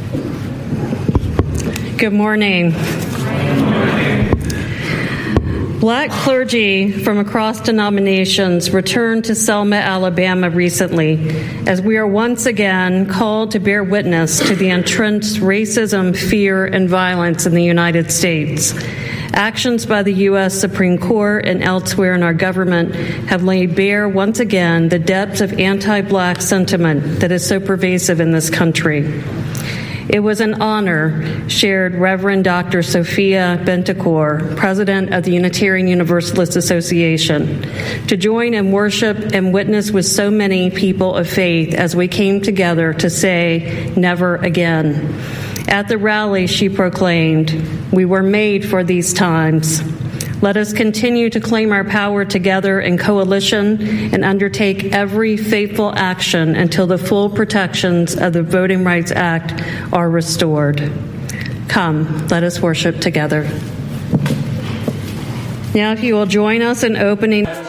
Good morning. Black clergy from across denominations returned to Selma, Alabama recently, as we are once again called to bear witness to the entrenched racism, fear, and violence in the United States. Actions by the U.S. Supreme Court and elsewhere in our government have laid bare once again the depths of anti-Black sentiment that is so pervasive in this country. It was an honor, shared Reverend Dr. Sophia Bentecourt, President of the Unitarian Universalist Association, to join in worship and witness with so many people of faith as we came together to say, "Never again." At the rally, she proclaimed, "We were made for these times. Let us continue to claim our power together in coalition and undertake every faithful action until the full protections of the Voting Rights Act are restored." Come, let us worship together. Now, if you will join us in opening